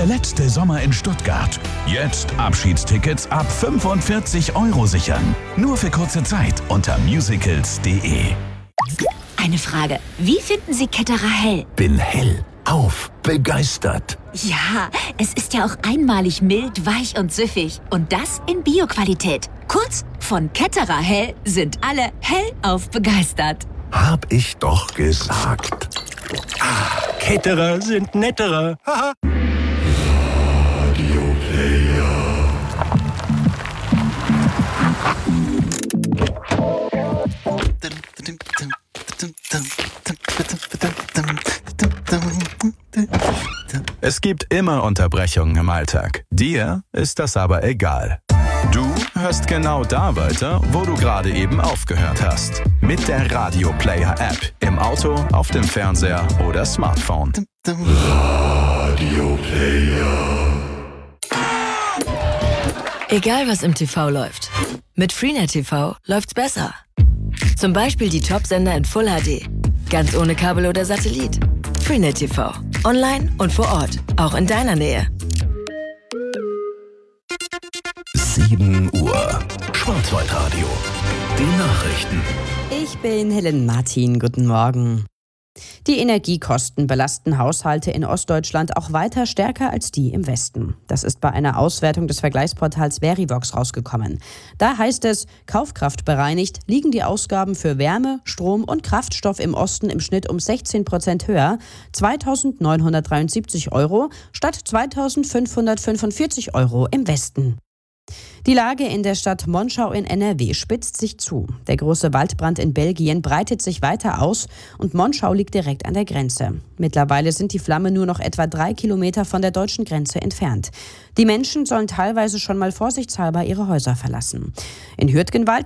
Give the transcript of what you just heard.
letzte Sommer in Stuttgart. Jetzt Abschiedstickets ab 45 € sichern. Nur für kurze Zeit unter musicals.de. Eine Frage. Wie finden Sie Ketterer hell? Bin hellauf begeistert. Ja, es ist ja auch einmalig mild, weich und süffig. Und das in Bio-Qualität. Kurz, von Ketterer hell sind alle hellauf begeistert. Hab ich doch gesagt. Ketterer sind netterer. Haha. Es gibt immer Unterbrechungen im Alltag. Dir ist das aber egal. Du hörst genau da weiter, wo du gerade eben aufgehört hast. Mit der Radio Player App. Im Auto, auf dem Fernseher oder Smartphone. Radio Player. Egal was im TV läuft. Mit Freenet TV läuft's besser. Zum Beispiel die Top-Sender in Full HD. Ganz ohne Kabel oder Satellit. Freenet TV. Online und vor Ort. Auch in deiner Nähe. 7 Uhr. Schwarzwaldradio. Die Nachrichten. Ich bin Helen Martin. Guten Morgen. Die Energiekosten belasten Haushalte in Ostdeutschland auch weiter stärker als die im Westen. Das ist bei einer Auswertung des Vergleichsportals Verivox rausgekommen. Da heißt es, kaufkraftbereinigt liegen die Ausgaben für Wärme, Strom und Kraftstoff im Osten im Schnitt um 16% höher, 2.973 € statt 2.545 € im Westen. Die Lage in der Stadt Monschau in NRW spitzt sich zu. Der große Waldbrand in Belgien breitet sich weiter aus und Monschau liegt direkt an der Grenze. Mittlerweile sind die Flammen nur noch etwa 3 Kilometer von der deutschen Grenze entfernt. Die Menschen sollen teilweise schon mal vorsichtshalber ihre Häuser verlassen. In Hürtgenwald